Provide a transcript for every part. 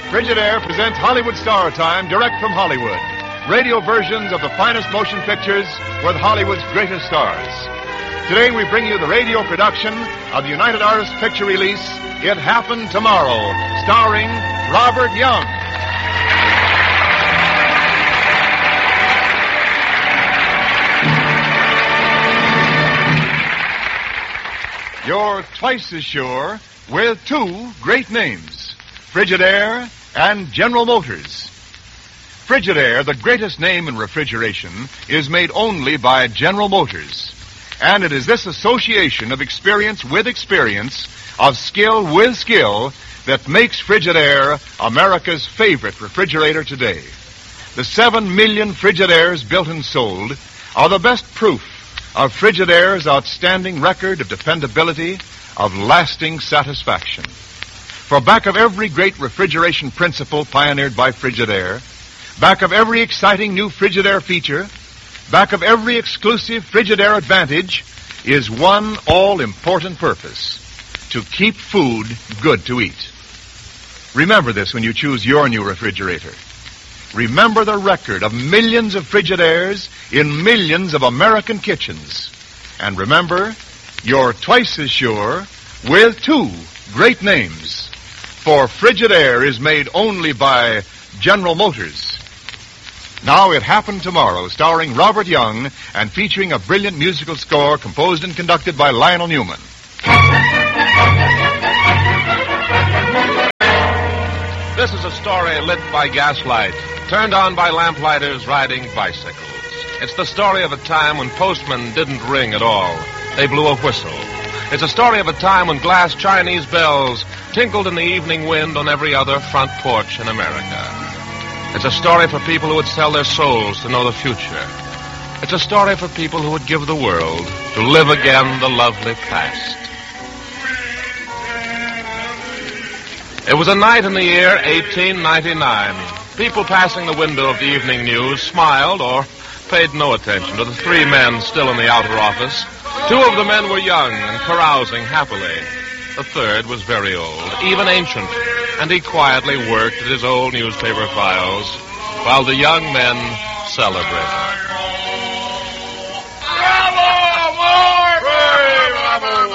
Frigidaire presents Hollywood Star Time direct from Hollywood. Radio versions of the finest motion pictures with Hollywood's greatest stars. Today we bring you the radio production of the United Artists picture release, It Happened Tomorrow, starring Robert Young. You're twice as sure with two great names, Frigidaire and General Motors. Frigidaire, the greatest name in refrigeration, is made only by General Motors. And it is this association of experience with experience, of skill with skill, that makes Frigidaire America's favorite refrigerator today. The 7 million Frigidaires built and sold are the best proof of Frigidaire's outstanding record of dependability, of lasting satisfaction. For back of every great refrigeration principle pioneered by Frigidaire, back of every exciting new Frigidaire feature, back of every exclusive Frigidaire advantage, is one all-important purpose: to keep food good to eat. Remember this when you choose your new refrigerator. Remember the record of millions of Frigidaires in millions of American kitchens. And remember, you're twice as sure with two great names. For Frigidaire is made only by General Motors. Now It Happened Tomorrow, starring Robert Young and featuring a brilliant musical score composed and conducted by Lionel Newman. This is a story lit by gaslight, turned on by lamplighters riding bicycles. It's the story of a time when postmen didn't ring at all. They blew a whistle. It's a story of a time when glass Chinese bells tinkled in the evening wind on every other front porch in America. It's a story for people who would sell their souls to know the future. It's a story for people who would give the world to live again the lovely past. It was a night in the year 1899. People passing the window of the evening news smiled or paid no attention to the three men still in the outer office. Two of the men were young and carousing happily. The third was very old, even ancient, and he quietly worked at his old newspaper files while the young men celebrated. Bravo! More! Bravo!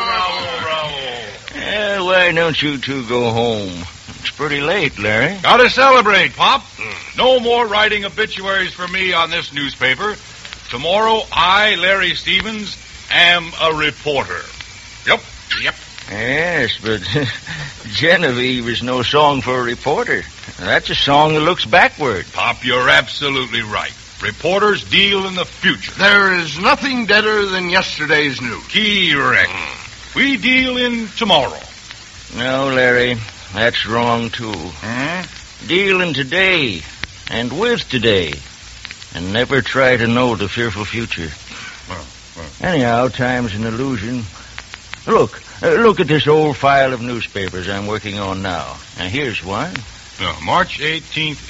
Why don't you two go home? It's pretty late, Larry. Gotta celebrate, Pop. No more writing obituaries for me on this newspaper. Tomorrow, I, Larry Stevens, am a reporter. Yep. Yes, but Genevieve is no song for a reporter. That's a song that looks backward. Pop, you're absolutely right. Reporters deal in the future. There is nothing deader than yesterday's news. Correct. We deal in tomorrow. No, Larry, that's wrong, too. Deal in today and with today, and never try to know the fearful future. Anyhow, time's an illusion. Look at this old file of newspapers I'm working on now. Now, here's one. March 18th,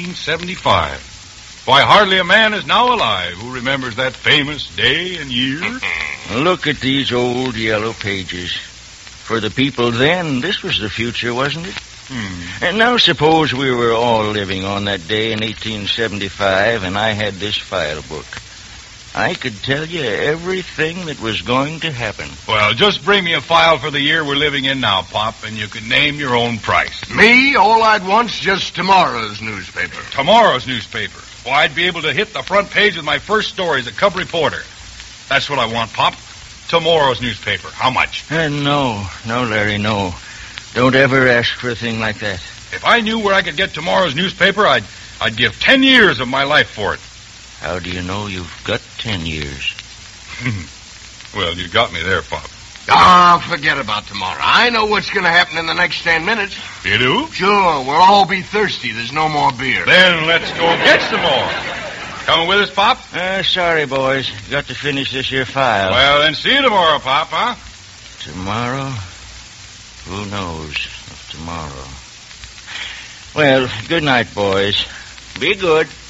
1875. Why, hardly a man is now alive who remembers that famous day and year. Look at these old yellow pages. For the people then, this was the future, wasn't it? And now suppose we were all living on that day in 1875 and I had this file book. I could tell you everything that was going to happen. Well, just bring me a file for the year we're living in now, Pop, and you can name your own price. Me, all I'd want's just tomorrow's newspaper. Tomorrow's newspaper? Well, I'd be able to hit the front page with my first story as a cub reporter. That's what I want, Pop. Tomorrow's newspaper. How much? No, Larry, no. Don't ever ask for a thing like that. If I knew where I could get tomorrow's newspaper, I'd give 10 years of my life for it. How do you know you've got 10 years? Well, you got me there, Pop. Forget about tomorrow. I know what's going to happen in the next 10 minutes. You do? Sure, we'll all be thirsty. There's no more beer. Then let's go get some more. Coming with us, Pop? Sorry, boys. Got to finish this here file. Well, then see you tomorrow, Pop, huh? Tomorrow? Who knows of tomorrow? Well, good night, boys. Be good.